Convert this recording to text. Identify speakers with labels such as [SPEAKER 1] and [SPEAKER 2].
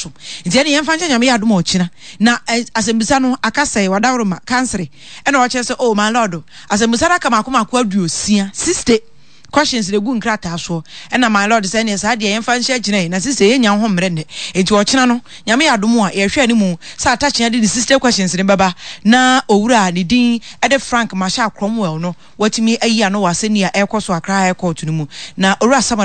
[SPEAKER 1] so nti ene yemfa nche nyame yadom ochina na asembisa no akasai wadawroma kansere ene o che se oh my lord asembisa raka makomako aduosia 60 questions de gu nkrata so ena my lord say ne sa de yemfa nche agina na sister yenya ho mre ne enti ochina no nyame yadom a ye hwe ani mu sa attachia de 60 questions ne baba na owura ne din ede Frank Masha Cromwell no watimi ayi ano waseni a ekoso akra airport no mu na owura